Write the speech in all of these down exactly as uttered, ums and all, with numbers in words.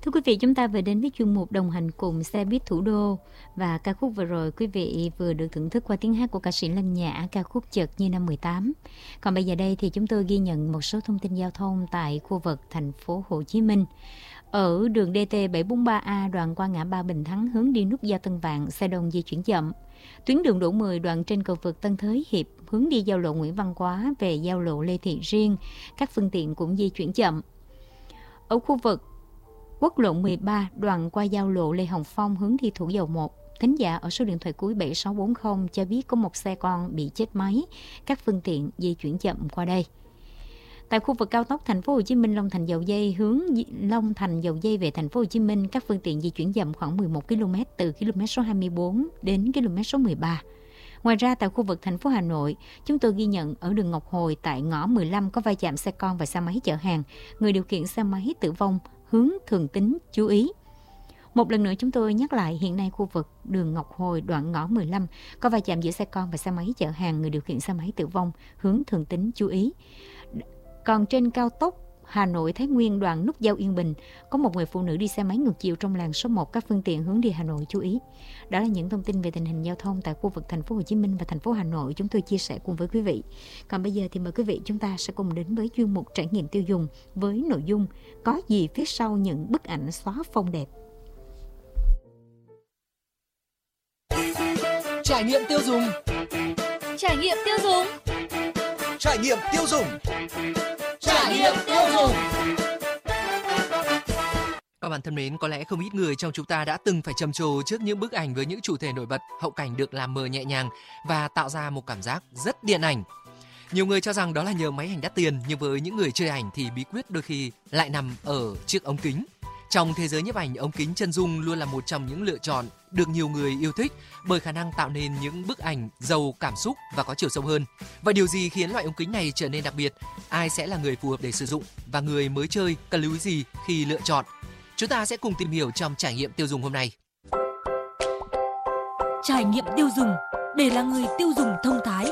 Thưa quý vị, chúng ta vừa đến với chuyên mục đồng hành cùng xe buýt thủ đô, và ca khúc vừa rồi quý vị vừa được thưởng thức qua tiếng hát của ca sĩ Lân Nhã, ca khúc Chợt Như Năm mười tám. Còn bây giờ đây thì chúng tôi ghi nhận một số thông tin giao thông tại khu vực thành phố Hồ Chí Minh. Ở đường đê tê bảy bốn ba A đoạn qua ngã ba Bình Thắng hướng đi nút giao Tân Vạn, xe đông di chuyển chậm. Tuyến đường Đỗ mười đoạn trên cầu vượt Tân Thới Hiệp hướng đi giao lộ Nguyễn Văn Quá về giao lộ Lê Thị Riêng, các phương tiện cũng di chuyển chậm. Ở khu vực quốc lộ mười ba đoạn qua giao lộ Lê Hồng Phong hướng đi Thủ Dầu Một, thính giả ở số điện thoại cuối bảy sáu bốn không cho biết có một xe con bị chết máy, các phương tiện di chuyển chậm qua đây. Tại khu vực cao tốc thành phố Hồ Chí Minh Long Thành Dầu Giây hướng Long Thành Dầu Giây về thành phố Hồ Chí Minh, các phương tiện di chuyển chậm khoảng mười một ki lô mét từ km số hai mươi bốn đến km số mười ba. Ngoài ra, tại khu vực thành phố Hà Nội, chúng tôi ghi nhận ở đường Ngọc Hồi tại ngõ mười lăm có va chạm xe con và xe máy chở hàng, người điều khiển xe máy tử vong, hướng Thường Tín chú ý. Một lần nữa chúng tôi nhắc lại, hiện nay khu vực đường Ngọc Hồi đoạn ngõ mười lăm có va chạm giữa xe con và xe máy chở hàng, người điều khiển xe máy tử vong, hướng Thường Tín chú ý. Còn trên cao tốc Hà Nội Thái Nguyên đoạn nút giao Yên Bình có một người phụ nữ đi xe máy ngược chiều trong làn số một, các phương tiện hướng đi Hà Nội chú ý. Đó là những thông tin về tình hình giao thông tại khu vực thành phố Hồ Chí Minh và thành phố Hà Nội chúng tôi chia sẻ cùng với quý vị. Còn bây giờ thì mời quý vị chúng ta sẽ cùng đến với chuyên mục trải nghiệm tiêu dùng với nội dung có gì phía sau những bức ảnh xóa phông đẹp. Trải nghiệm tiêu dùng. Trải nghiệm tiêu dùng. Trải nghiệm tiêu dùng. Trải nghiệm tiêu dùng. Các bạn thân mến, có lẽ không ít người trong chúng ta đã từng phải trầm trồ trước những bức ảnh với những chủ thể nổi bật, hậu cảnh được làm mờ nhẹ nhàng và tạo ra một cảm giác rất điện ảnh. Nhiều người cho rằng đó là nhờ máy ảnh đắt tiền, nhưng với những người chơi ảnh thì bí quyết đôi khi lại nằm ở chiếc ống kính. Trong thế giới nhiếp ảnh, ống kính chân dung luôn là một trong những lựa chọn được nhiều người yêu thích bởi khả năng tạo nên những bức ảnh giàu cảm xúc và có chiều sâu hơn. Và điều gì khiến loại ống kính này trở nên đặc biệt? Ai sẽ là người phù hợp để sử dụng? Và người mới chơi cần lưu ý gì khi lựa chọn? Chúng ta sẽ cùng tìm hiểu trong trải nghiệm tiêu dùng hôm nay. Trải nghiệm tiêu dùng để là người tiêu dùng thông thái.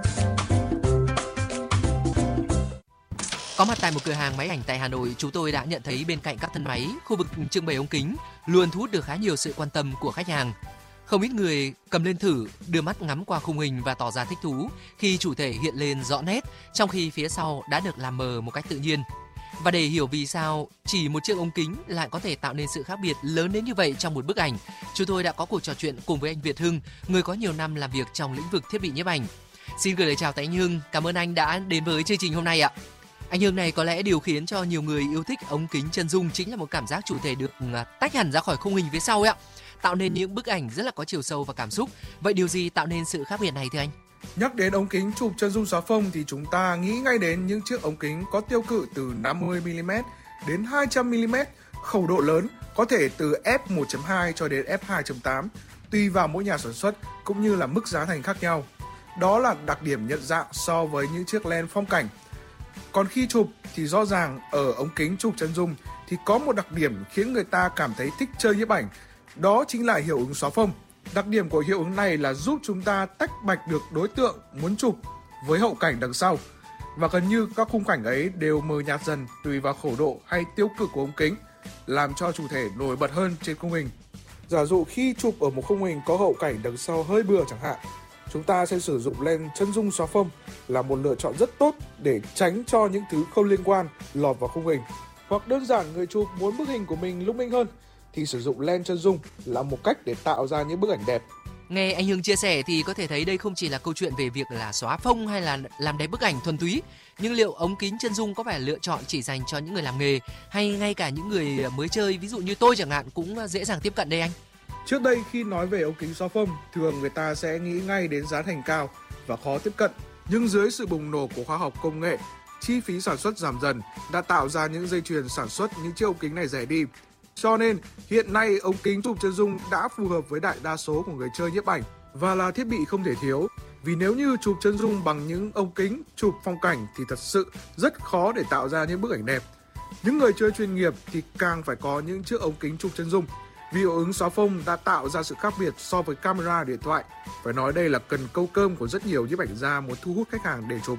Có mặt tại một cửa hàng máy ảnh tại Hà Nội, chúng tôi đã nhận thấy bên cạnh các thân máy, khu vực trưng bày ống kính luôn thu hút được khá nhiều sự quan tâm của khách hàng. Không ít người cầm lên thử, đưa mắt ngắm qua khung hình và tỏ ra thích thú khi chủ thể hiện lên rõ nét, trong khi phía sau đã được làm mờ một cách tự nhiên. Và để hiểu vì sao chỉ một chiếc ống kính lại có thể tạo nên sự khác biệt lớn đến như vậy trong một bức ảnh, chúng tôi đã có cuộc trò chuyện cùng với anh Việt Hưng, người có nhiều năm làm việc trong lĩnh vực thiết bị nhiếp ảnh. Xin gửi lời chào tới anh Hưng, cảm ơn anh đã đến với chương trình hôm nay ạ. Anh Hưng này, có lẽ điều khiến cho nhiều người yêu thích ống kính chân dung chính là một cảm giác chủ thể được tách hẳn ra khỏi khung hình phía sau ấy ạ, tạo nên những bức ảnh rất là có chiều sâu và cảm xúc. Vậy điều gì tạo nên sự khác biệt này thưa anh? Nhắc đến ống kính chụp chân dung xóa phông thì chúng ta nghĩ ngay đến những chiếc ống kính có tiêu cự từ năm mươi mi li mét đến hai trăm mi li mét, khẩu độ lớn có thể từ ép một chấm hai cho đến ép hai chấm tám, tùy vào mỗi nhà sản xuất cũng như là mức giá thành khác nhau. Đó là đặc điểm nhận dạng so với những chiếc lens phong cảnh. Còn khi chụp thì rõ ràng ở ống kính chụp chân dung thì có một đặc điểm khiến người ta cảm thấy thích chơi nhiếp ảnh, đó chính là hiệu ứng xóa phông. Đặc điểm của hiệu ứng này là giúp chúng ta tách bạch được đối tượng muốn chụp với hậu cảnh đằng sau, và gần như các khung cảnh ấy đều mờ nhạt dần tùy vào khẩu độ hay tiêu cực của ống kính, làm cho chủ thể nổi bật hơn trên khung hình. Giả dụ khi chụp ở một khung hình có hậu cảnh đằng sau hơi bừa chẳng hạn, chúng ta sẽ sử dụng lens chân dung xóa phông là một lựa chọn rất tốt để tránh cho những thứ không liên quan lọt vào khung hình. Hoặc đơn giản người chụp muốn bức hình của mình lung linh hơn thì sử dụng lens chân dung là một cách để tạo ra những bức ảnh đẹp. Nghe anh Hưng chia sẻ thì có thể thấy đây không chỉ là câu chuyện về việc là xóa phông hay là làm đẹp bức ảnh thuần túy, nhưng liệu ống kính chân dung có phải lựa chọn chỉ dành cho những người làm nghề hay ngay cả những người mới chơi, ví dụ như tôi chẳng hạn, cũng dễ dàng tiếp cận đây anh? Trước đây khi nói về ống kính xóa phông, thường người ta sẽ nghĩ ngay đến giá thành cao và khó tiếp cận. Nhưng dưới sự bùng nổ của khoa học công nghệ, chi phí sản xuất giảm dần đã tạo ra những dây chuyền sản xuất những chiếc ống kính này rẻ đi. Cho nên hiện nay ống kính chụp chân dung đã phù hợp với đại đa số của người chơi nhiếp ảnh và là thiết bị không thể thiếu. Vì nếu như chụp chân dung bằng những ống kính chụp phong cảnh thì thật sự rất khó để tạo ra những bức ảnh đẹp. Những người chơi chuyên nghiệp thì càng phải có những chiếc ống kính chụp chân dung. Vì hiệu ứng xóa phông đã tạo ra sự khác biệt so với camera điện thoại. Phải nói đây là cần câu cơm của rất nhiều nhiếp ảnh gia muốn thu hút khách hàng để chụp.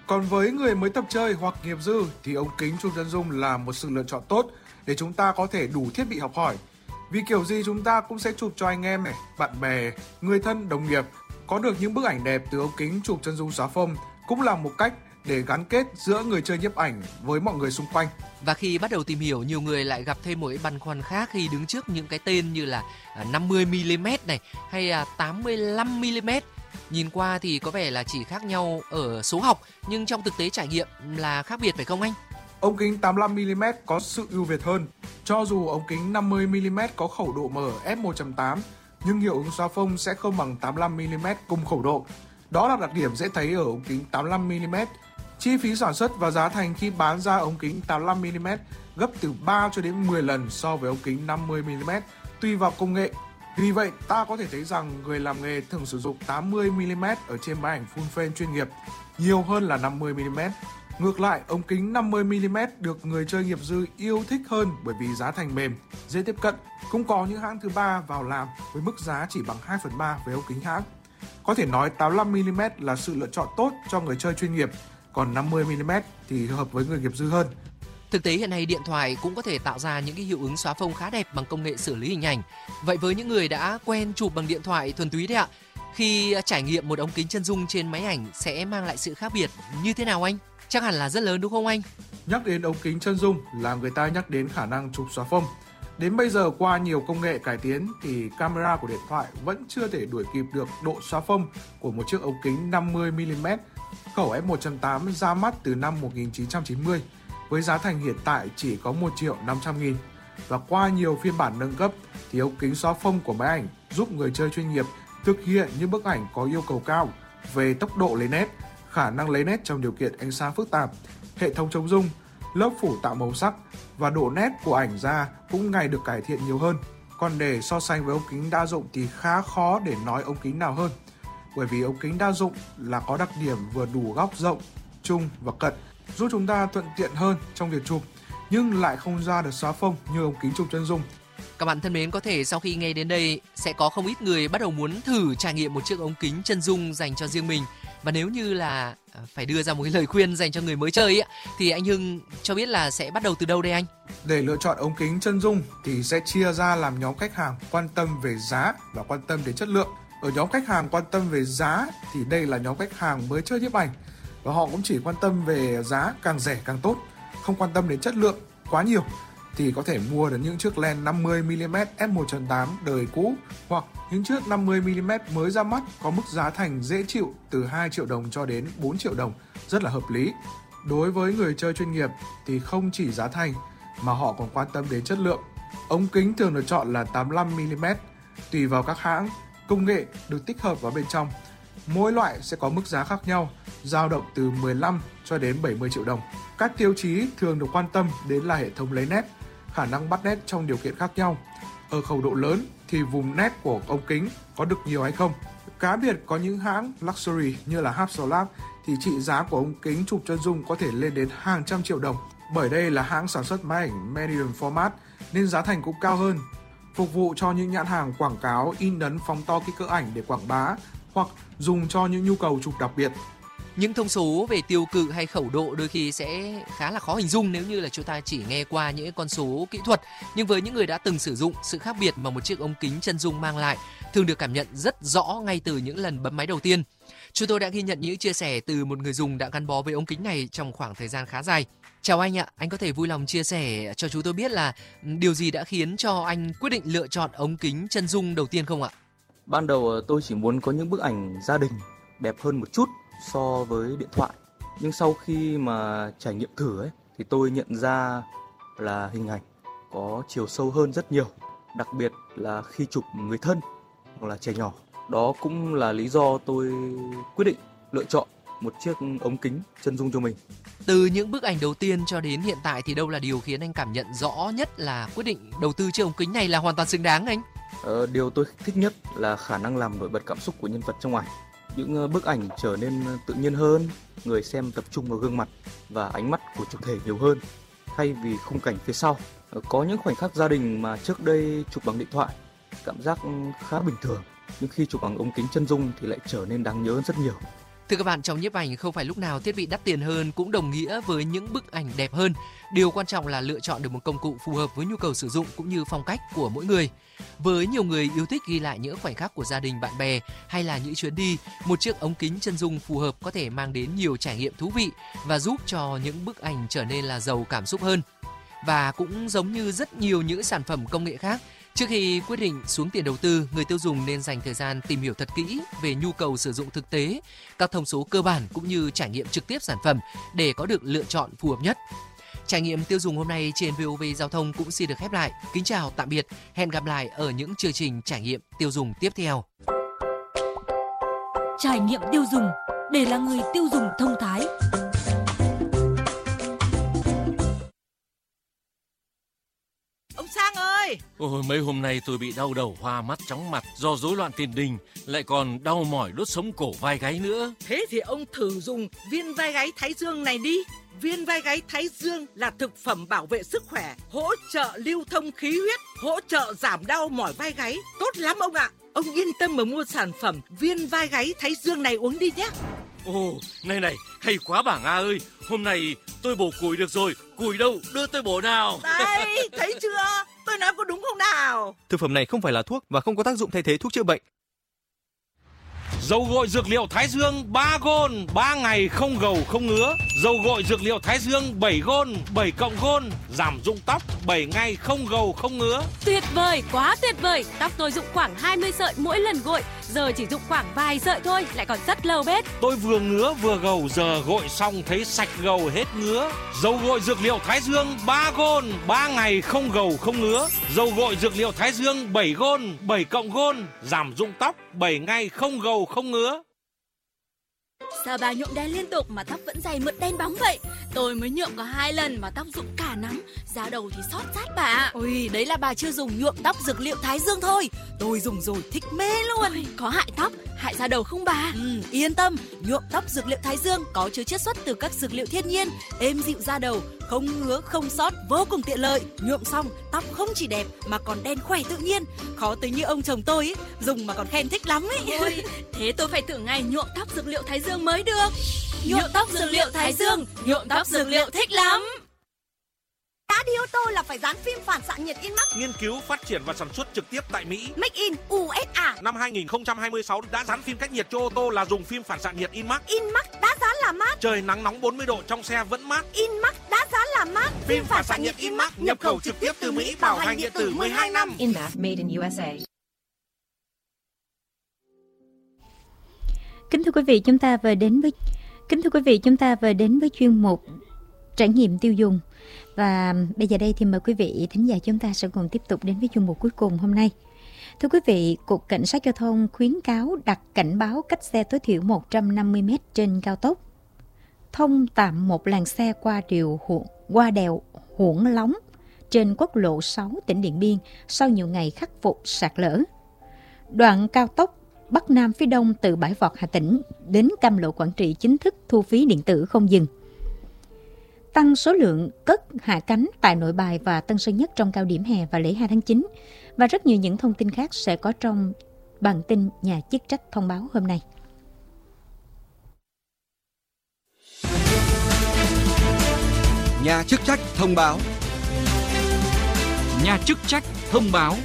Còn với người mới tập chơi hoặc nghiệp dư thì ống kính chụp chân dung là một sự lựa chọn tốt để chúng ta có thể đủ thiết bị học hỏi. Vì kiểu gì chúng ta cũng sẽ chụp cho anh em này, bạn bè, người thân, đồng nghiệp. Có được những bức ảnh đẹp từ ống kính chụp chân dung xóa phông cũng là một cách để gắn kết giữa người chơi nhiếp ảnh với mọi người xung quanh. Và khi bắt đầu tìm hiểu, nhiều người lại gặp thêm một cái băn khoăn khác khi đứng trước những cái tên như là năm mươi mi li mét này hay là tám mươi lăm mi li mét. Nhìn qua thì có vẻ là chỉ khác nhau ở số học, nhưng trong thực tế trải nghiệm là khác biệt phải không anh? Ống kính tám mươi lăm mi li mét có sự ưu việt hơn. Cho dù ống kính năm mươi mi li mét có khẩu độ mở ép một chấm tám, nhưng hiệu ứng xóa phông sẽ không bằng tám mươi lăm mi li mét cùng khẩu độ. Đó là đặc điểm dễ thấy ở ống kính tám mươi lăm mi li mét. Chi phí sản xuất và giá thành khi bán ra ống kính tám mươi lăm mi li mét gấp từ ba cho đến mười lần so với ống kính năm mươi mi li mét, tùy vào công nghệ. Vì vậy, ta có thể thấy rằng người làm nghề thường sử dụng tám mươi mi li mét ở trên máy ảnh full frame chuyên nghiệp nhiều hơn là năm mươi mi li mét. Ngược lại, ống kính năm mươi mi li mét được người chơi nghiệp dư yêu thích hơn bởi vì giá thành mềm, dễ tiếp cận. Cũng có những hãng thứ ba vào làm với mức giá chỉ bằng hai phần ba với ống kính hãng. Có thể nói tám mươi lăm mi li mét là sự lựa chọn tốt cho người chơi chuyên nghiệp, còn năm mươi mi li mét thì hợp với người nghiệp dư hơn. Thực tế hiện nay điện thoại cũng có thể tạo ra những cái hiệu ứng xóa phông khá đẹp bằng công nghệ xử lý hình ảnh. Vậy với những người đã quen chụp bằng điện thoại thuần túy đấy ạ, khi trải nghiệm một ống kính chân dung trên máy ảnh sẽ mang lại sự khác biệt như thế nào anh? Chắc hẳn là rất lớn đúng không anh? Nhắc đến ống kính chân dung là người ta nhắc đến khả năng chụp xóa phông. Đến bây giờ qua nhiều công nghệ cải tiến thì camera của điện thoại vẫn chưa thể đuổi kịp được độ xóa phông của một chiếc ống kính năm mươi mi li mét khẩu ép một chấm tám ra mắt từ năm một nghìn chín trăm chín mươi với giá thành hiện tại chỉ có một triệu năm trăm nghìn. Và qua nhiều phiên bản nâng cấp thì ống kính xóa phông của máy ảnh giúp người chơi chuyên nghiệp thực hiện những bức ảnh có yêu cầu cao về tốc độ lấy nét, khả năng lấy nét trong điều kiện ánh sáng phức tạp, hệ thống chống rung, lớp phủ tạo màu sắc và độ nét của ảnh ra cũng ngày được cải thiện nhiều hơn. Còn để so sánh với ống kính đa dụng thì khá khó để nói ống kính nào hơn. Bởi vì ống kính đa dụng là có đặc điểm vừa đủ góc rộng, trung và cận, giúp chúng ta thuận tiện hơn trong việc chụp, nhưng lại không ra được xóa phông như ống kính chụp chân dung. Các bạn thân mến, có thể sau khi nghe đến đây sẽ có không ít người bắt đầu muốn thử trải nghiệm một chiếc ống kính chân dung dành cho riêng mình. Và nếu như là phải đưa ra một cái lời khuyên dành cho người mới chơi ấy, thì anh Hưng cho biết là sẽ bắt đầu từ đâu đây anh? Để lựa chọn ống kính chân dung thì sẽ chia ra làm nhóm khách hàng quan tâm về giá và quan tâm đến chất lượng. Ở nhóm khách hàng quan tâm về giá thì đây là nhóm khách hàng mới chơi nhiếp ảnh và họ cũng chỉ quan tâm về giá, càng rẻ càng tốt, không quan tâm đến chất lượng quá nhiều thì có thể mua được những chiếc lens năm mươi mi li mét ép một chấm tám đời cũ hoặc những chiếc năm mươi mi li mét mới ra mắt có mức giá thành dễ chịu từ hai triệu đồng cho đến bốn triệu đồng, rất là hợp lý. Đối với người chơi chuyên nghiệp thì không chỉ giá thành mà họ còn quan tâm đến chất lượng. Ống kính thường được chọn là tám mươi lăm mi li mét, tùy vào các hãng, công nghệ được tích hợp vào bên trong. Mỗi loại sẽ có mức giá khác nhau, dao động từ mười lăm cho đến bảy mươi triệu đồng. Các tiêu chí thường được quan tâm đến là hệ thống lấy nét, khả năng bắt nét trong điều kiện khác nhau. Ở khẩu độ lớn thì vùng nét của ống kính có được nhiều hay không. Cá biệt có những hãng luxury như là Hasselblad thì trị giá của ống kính chụp chân dung có thể lên đến hàng trăm triệu đồng. Bởi đây là hãng sản xuất máy ảnh medium format nên giá thành cũng cao hơn. Phục vụ cho những nhãn hàng quảng cáo in ấn phóng to kích cỡ ảnh để quảng bá hoặc dùng cho những nhu cầu chụp đặc biệt. Những thông số về tiêu cự hay khẩu độ đôi khi sẽ khá là khó hình dung nếu như là chúng ta chỉ nghe qua những con số kỹ thuật. Nhưng với những người đã từng sử dụng, sự khác biệt mà một chiếc ống kính chân dung mang lại thường được cảm nhận rất rõ ngay từ những lần bấm máy đầu tiên. Chúng tôi đã ghi nhận những chia sẻ từ một người dùng đã gắn bó với ống kính này trong khoảng thời gian khá dài. Chào anh ạ, anh có thể vui lòng chia sẻ cho chúng tôi biết là điều gì đã khiến cho anh quyết định lựa chọn ống kính chân dung đầu tiên không ạ? Ban đầu tôi chỉ muốn có những bức ảnh gia đình đẹp hơn một chút so với điện thoại. Nhưng sau khi mà trải nghiệm thử ấy, thì tôi nhận ra là hình ảnh có chiều sâu hơn rất nhiều. Đặc biệt là khi chụp người thân hoặc là trẻ nhỏ. Đó cũng là lý do tôi quyết định lựa chọn một chiếc ống kính chân dung cho mình. Từ những bức ảnh đầu tiên cho đến hiện tại thì đâu là điều khiến anh cảm nhận rõ nhất là quyết định đầu tư chiếc ống kính này là hoàn toàn xứng đáng anh? Ờ, điều tôi thích nhất là khả năng làm nổi bật cảm xúc của nhân vật trong ảnh. Những bức ảnh trở nên tự nhiên hơn, người xem tập trung vào gương mặt và ánh mắt của chủ thể nhiều hơn thay vì khung cảnh phía sau. Có những khoảnh khắc gia đình mà trước đây chụp bằng điện thoại cảm giác khá bình thường, nhưng khi chụp bằng ống kính chân dung thì lại trở nên đáng nhớ hơn rất nhiều. Thưa các bạn, trong nhiếp ảnh không phải lúc nào thiết bị đắt tiền hơn cũng đồng nghĩa với những bức ảnh đẹp hơn. Điều quan trọng là lựa chọn được một công cụ phù hợp với nhu cầu sử dụng cũng như phong cách của mỗi người. Với nhiều người yêu thích ghi lại những khoảnh khắc của gia đình, bạn bè hay là những chuyến đi, một chiếc ống kính chân dung phù hợp có thể mang đến nhiều trải nghiệm thú vị và giúp cho những bức ảnh trở nên là giàu cảm xúc hơn. Và cũng giống như rất nhiều những sản phẩm công nghệ khác, trước khi quyết định xuống tiền đầu tư, người tiêu dùng nên dành thời gian tìm hiểu thật kỹ về nhu cầu sử dụng thực tế, các thông số cơ bản cũng như trải nghiệm trực tiếp sản phẩm để có được lựa chọn phù hợp nhất. Trải nghiệm tiêu dùng hôm nay trên vê o vê Giao thông cũng xin được khép lại. Kính chào, tạm biệt, hẹn gặp lại ở những chương trình trải nghiệm tiêu dùng tiếp theo. Trải nghiệm tiêu dùng để là người tiêu dùng thông thái. Ông Sang ơi! Ôi, mấy hôm nay tôi bị đau đầu, hoa mắt, chóng mặt do rối loạn tiền đình, lại còn đau mỏi đốt sống cổ vai gáy nữa. Thế thì ông thử dùng viên vai gáy Thái Dương này đi. Viên vai gáy Thái Dương là thực phẩm bảo vệ sức khỏe, hỗ trợ lưu thông khí huyết, hỗ trợ giảm đau mỏi vai gáy. Tốt lắm ông ạ! Ông yên tâm mà mua sản phẩm viên vai gáy Thái Dương này uống đi nhé. Ồ, này này, hay quá bà Nga ơi. Hôm nay tôi bổ củi được rồi. Củi đâu, đưa tôi bổ nào. Đây, thấy chưa? Tôi nói có đúng không nào? Thực phẩm này không phải là thuốc và không có tác dụng thay thế thuốc chữa bệnh. Dầu gội dược liệu Thái Dương ba gôn, ba ngày không gầu không ngứa. Dầu gội dược liệu Thái Dương bảy gôn, bảy cộng gôn, giảm rụng tóc, bảy ngày không gầu không ngứa. Tuyệt vời, quá tuyệt vời. Tóc tôi rụng khoảng hai mươi sợi mỗi lần gội, giờ chỉ rụng khoảng vài sợi thôi, lại còn rất lâu bết. Tôi vừa ngứa vừa gầu, giờ gội xong thấy sạch gầu hết ngứa. Dầu gội dược liệu Thái Dương ba gôn, ba ngày không gầu không ngứa. Dầu gội dược liệu Thái Dương bảy gôn, bảy cộng gôn, giảm rụng tóc, bảy ngày không gầu không ngứa. Sao bà nhuộm đen liên tục mà tóc vẫn dày mượt đen bóng vậy? Tôi mới nhuộm có hai lần mà tóc rụng cả nắm, da đầu thì xót rát bà. Ôi, đấy là bà chưa dùng nhuộm tóc dược liệu Thái Dương thôi. Tôi dùng rồi thích mê luôn. Ôi, có hại tóc, hại da đầu không bà? Ừ, yên tâm, nhuộm tóc dược liệu Thái Dương có chứa chiết xuất từ các dược liệu thiên nhiên, êm dịu da đầu, không ngứa, không xót, vô cùng tiện lợi. Nhuộm xong, tóc không chỉ đẹp mà còn đen khỏe tự nhiên. Khó tính như ông chồng tôi ấy, dùng mà còn khen thích lắm ấy. Ôi, thế tôi phải thử ngày nhuộm tóc dược liệu Thái Dương mới được. Nhuộm tóc dược liệu Thái Dương, nhuộm tóc dược liệu thích lắm. Đã đi ô tô là phải dán phim phản xạ nhiệt in-max. Nghiên cứu, phát triển và sản xuất trực tiếp tại Mỹ. Make in u ét a. Năm hai không hai sáu đã dán phim cách nhiệt cho ô tô là dùng phim phản xạ nhiệt in-max. In-max đã dán là mát. Trời nắng nóng bốn mươi độ trong xe vẫn mát. In-max đã dán là mát. Phim phản xạ nhiệt in-max nhập khẩu trực tiếp từ Mỹ, bảo hành điện tử mười hai năm. In-max made in u ét a. Kính thưa quý vị, chúng ta vừa đến với Kính thưa quý vị, chúng ta vừa đến với chuyên mục trải nghiệm tiêu dùng. Và bây giờ đây thì mời quý vị thính giả chúng ta sẽ cùng tiếp tục đến với chuyên mục cuối cùng hôm nay. Thưa quý vị, Cục Cảnh sát Giao thông khuyến cáo đặt cảnh báo cách xe tối thiểu một trăm năm mươi mét trên cao tốc. Thông tạm một làn xe qua điều qua đèo Huổng Lóng trên quốc lộ sáu tỉnh Điện Biên sau nhiều ngày khắc phục sạt lở. Đoạn cao tốc Bắc Nam phía đông từ Bãi Vọt Hà Tĩnh đến Cam Lộ Quảng Trị chính thức thu phí điện tử không dừng. Tăng số lượng cất hạ cánh tại Nội Bài và Tân Sơn Nhất trong cao điểm hè và lễ hai tháng chín. Và rất nhiều những thông tin khác sẽ có trong bản tin nhà chức trách thông báo hôm nay. Nhà chức trách thông báo. Nhà chức trách thông báo.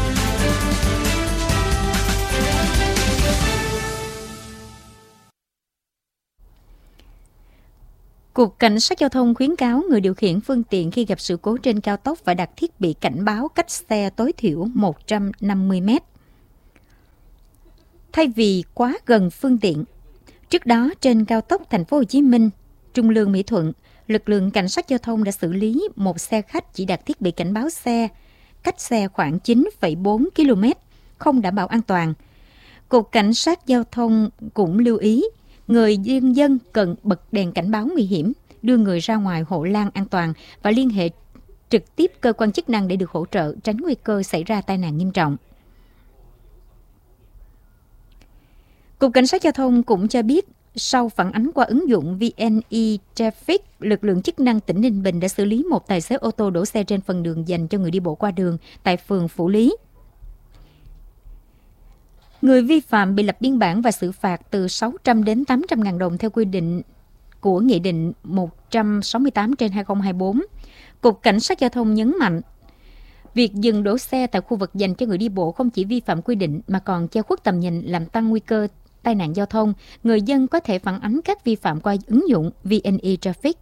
Cục Cảnh sát Giao thông khuyến cáo người điều khiển phương tiện khi gặp sự cố trên cao tốc phải đặt thiết bị cảnh báo cách xe tối thiểu một trăm năm mươi mét. Thay vì quá gần phương tiện. Trước đó, trên cao tốc Thành phố Hồ Chí Minh, Trung Lương Mỹ Thuận, lực lượng cảnh sát giao thông đã xử lý một xe khách chỉ đặt thiết bị cảnh báo xe cách xe khoảng chín phẩy bốn ki lô mét, không đảm bảo an toàn. Cục Cảnh sát Giao thông cũng lưu ý người dân dân cần bật đèn cảnh báo nguy hiểm, đưa người ra ngoài hộ lan an toàn và liên hệ trực tiếp cơ quan chức năng để được hỗ trợ, tránh nguy cơ xảy ra tai nạn nghiêm trọng. Cục Cảnh sát Giao thông cũng cho biết, sau phản ánh qua ứng dụng vê en e Traffic, lực lượng chức năng tỉnh Ninh Bình đã xử lý một tài xế ô tô đổ xe trên phần đường dành cho người đi bộ qua đường tại phường Phủ Lý. Người vi phạm bị lập biên bản và xử phạt từ sáu trăm đến tám trăm ngàn đồng theo quy định của Nghị định một trăm sáu mươi tám trên hai nghìn không trăm hai mươi tư. Cục Cảnh sát Giao thông nhấn mạnh, việc dừng đỗ xe tại khu vực dành cho người đi bộ không chỉ vi phạm quy định mà còn che khuất tầm nhìn, làm tăng nguy cơ tai nạn giao thông. Người dân có thể phản ánh các vi phạm qua ứng dụng vê en e Traffic.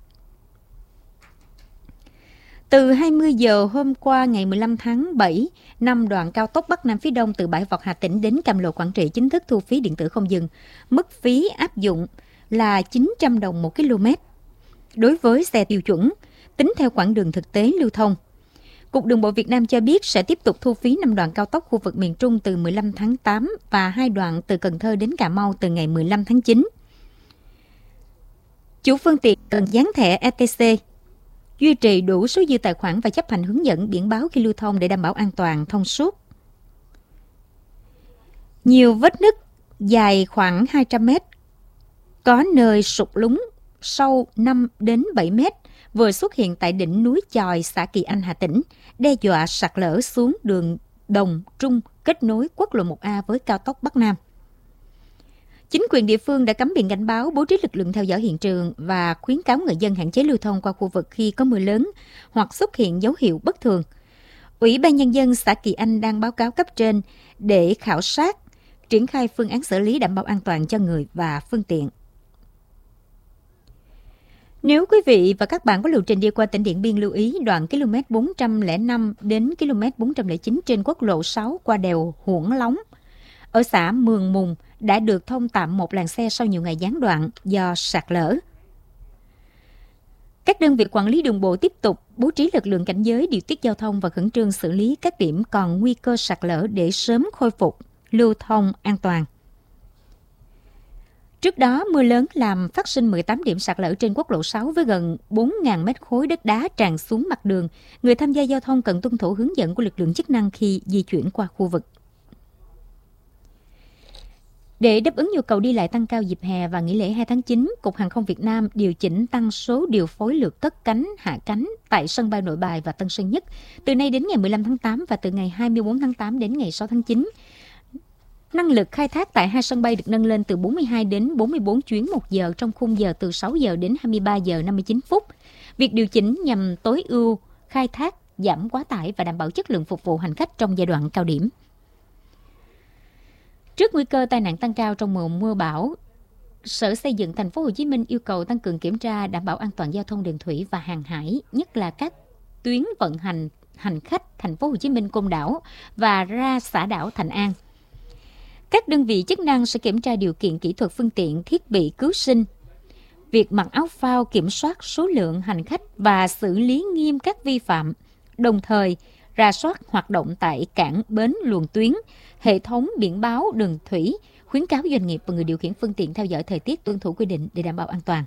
Từ hai mươi giờ hôm qua ngày mười lăm tháng bảy, năm đoạn cao tốc Bắc Nam phía Đông từ Bãi Vọt Hà Tĩnh đến Cam Lộ Quảng Trị chính thức thu phí điện tử không dừng. Mức phí áp dụng là chín trăm đồng một km. Đối với xe tiêu chuẩn, tính theo quãng đường thực tế lưu thông. Cục Đường bộ Việt Nam cho biết sẽ tiếp tục thu phí năm đoạn cao tốc khu vực miền Trung từ mười lăm tháng tám và hai đoạn từ Cần Thơ đến Cà Mau từ ngày mười lăm tháng chín. Chủ phương tiện cần dán thẻ e tê xê, duy trì đủ số dư tài khoản và chấp hành hướng dẫn biển báo khi lưu thông để đảm bảo an toàn, thông suốt. Nhiều vết nứt dài khoảng hai trăm mét, có nơi sụt lún sâu năm đến bảy mét, vừa xuất hiện tại đỉnh núi Chòi, xã Kỳ Anh, Hà Tĩnh, đe dọa sạt lở xuống đường Đồng Trung kết nối quốc lộ một A với cao tốc Bắc Nam. Chính quyền địa phương đã cắm biển cảnh báo, bố trí lực lượng theo dõi hiện trường và khuyến cáo người dân hạn chế lưu thông qua khu vực khi có mưa lớn hoặc xuất hiện dấu hiệu bất thường. Ủy ban Nhân dân xã Kỳ Anh đang báo cáo cấp trên để khảo sát, triển khai phương án xử lý đảm bảo an toàn cho người và phương tiện. Nếu quý vị và các bạn có lộ trình đi qua tỉnh Điện Biên, lưu ý đoạn km bốn trăm lẻ năm đến km bốn trăm lẻ chín trên quốc lộ sáu qua đèo Huổng Lóng ở xã Mường Mùng đã được thông tạm một làn xe sau nhiều ngày gián đoạn do sạt lở. Các đơn vị quản lý đường bộ tiếp tục bố trí lực lượng cảnh giới, điều tiết giao thông và khẩn trương xử lý các điểm còn nguy cơ sạt lở để sớm khôi phục lưu thông an toàn. Trước đó, mưa lớn làm phát sinh mười tám điểm sạt lở trên quốc lộ sáu với gần bốn nghìn mét khối đất đá tràn xuống mặt đường. Người tham gia giao thông cần tuân thủ hướng dẫn của lực lượng chức năng khi di chuyển qua khu vực. Để đáp ứng nhu cầu đi lại tăng cao dịp hè và nghỉ lễ hai tháng chín, Cục Hàng không Việt Nam điều chỉnh tăng số điều phối lượt cất cánh, hạ cánh tại sân bay Nội Bài và Tân Sơn Nhất từ nay đến ngày mười lăm tháng tám và từ ngày hai mươi bốn tháng tám đến ngày sáu tháng chín. Năng lực khai thác tại hai sân bay được nâng lên từ bốn mươi hai đến bốn mươi bốn chuyến một giờ trong khung giờ từ sáu giờ đến hai mươi ba giờ năm mươi chín phút. Việc điều chỉnh nhằm tối ưu khai thác, giảm quá tải và đảm bảo chất lượng phục vụ hành khách trong giai đoạn cao điểm. Trước nguy cơ tai nạn tăng cao trong mùa mưa bão, Sở Xây dựng Thành phố Hồ Chí Minh yêu cầu tăng cường kiểm tra đảm bảo an toàn giao thông đường thủy và hàng hải, nhất là các tuyến vận hành hành khách Thành phố Hồ Chí Minh Côn Đảo và ra xã đảo Thành An. Các đơn vị chức năng sẽ kiểm tra điều kiện kỹ thuật phương tiện, thiết bị cứu sinh, việc mặc áo phao, kiểm soát số lượng hành khách và xử lý nghiêm các vi phạm, đồng thời rà soát hoạt động tại cảng, bến, luồng tuyến, hệ thống biển báo đường thủy, khuyến cáo doanh nghiệp và người điều khiển phương tiện theo dõi thời tiết, tuân thủ quy định để đảm bảo an toàn.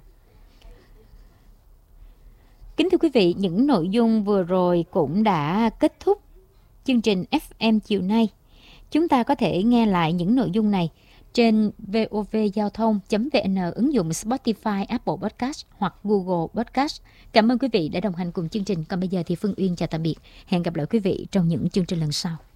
Kính thưa quý vị, những nội dung vừa rồi cũng đã kết thúc chương trình ép em chiều nay. Chúng ta có thể nghe lại những nội dung này trên vovgiao thông chấm vn, ứng dụng Spotify, Apple Podcast hoặc Google Podcast. Cảm ơn quý vị đã đồng hành cùng chương trình. Còn bây giờ thì Phương Uyên chào tạm biệt. Hẹn gặp lại quý vị trong những chương trình lần sau.